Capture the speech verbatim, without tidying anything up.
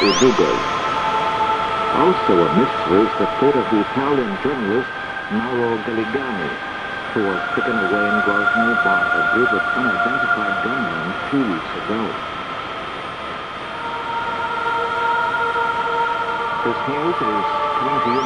Udugos. Also a mystery is the fate of the Italian journalist Mauro Galligani, who was taken away in Grozny by a group of unidentified gunmen two weeks ago. This news is coming to you